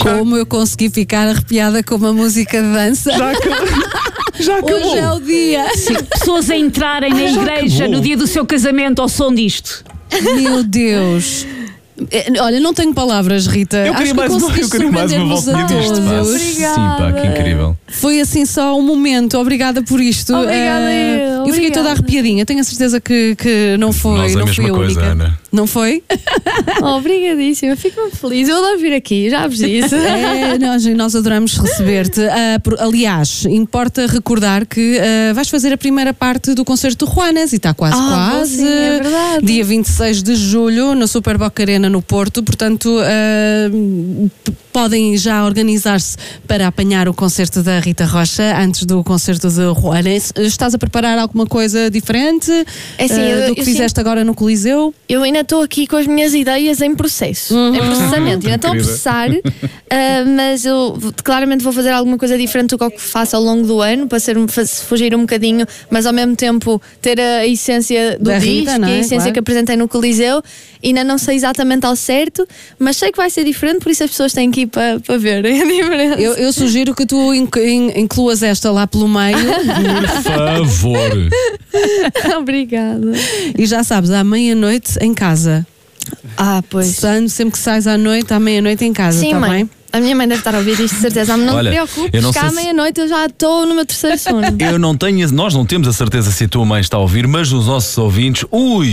Como eu consegui ficar arrepiada com uma música de dança. Já acabou. Hoje é o dia. Sim, pessoas a entrarem na igreja acabou. no dia do seu casamento ao som disto. Meu Deus. Olha, não tenho palavras, Rita. Eu queria mais uma voltinha disto, pá. Sim, pá, que incrível. Foi assim só um momento. Obrigada por isto. Obrigada, Eu fiquei toda arrepiadinha. Tenho a certeza que não foi, Nós a não mesma fui a coisa, única. Ana. Não foi? Obrigadíssima, fico muito feliz. Eu adoro vir aqui, já vos disse. Nós adoramos receber-te. Aliás, importa recordar que vais fazer a primeira parte do concerto do Juanes e está quase. Sim, é verdade. Dia 26 de julho, no Super Boca Arena, no Porto. Portanto, podem já organizar-se para apanhar o concerto da Rita Rocha antes do concerto de Juanes. Estás a preparar alguma coisa diferente do que fizeste agora no Coliseu? Eu ainda estou aqui com as minhas ideias em processo, em processamento. Ainda estou a processar, mas eu claramente vou fazer alguma coisa diferente do que faço ao longo do ano, para fugir um bocadinho, mas ao mesmo tempo ter a essência do Da disco, Rita, não é? a essência Claro. que apresentei no Coliseu. Ainda não sei exatamente ao certo, mas sei que vai ser diferente, por isso as pessoas têm que ir para verem a diferença. Eu sugiro que tu incluas esta lá pelo meio. Por favor. Obrigada. E já sabes, à meia-noite em casa. Pois. Sempre que sais à noite, à meia-noite em casa, Sim, tá mãe. bem? A minha mãe deve estar a ouvir isto, de certeza. Mas não Olha, te eu preocupes, não que sei à se- meia-noite eu já estou no meu terceiro sono. Não temos a certeza se a tua mãe está a ouvir, mas os nossos ouvintes, ui!